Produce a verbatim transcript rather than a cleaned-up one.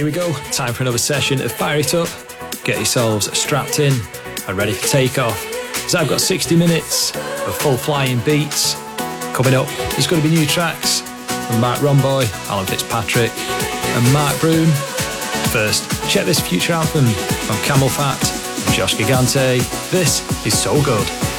Here we go, time for another session of Fire It Up. Get yourselves strapped in and ready for takeoff, as I've got sixty minutes of full flying beats. Coming up, there's going to be new tracks from Mark Romboy, Alan Fitzpatrick and Mark Broom. First, check this future anthem from Camel Fat and Josh Gigante. This is So Good.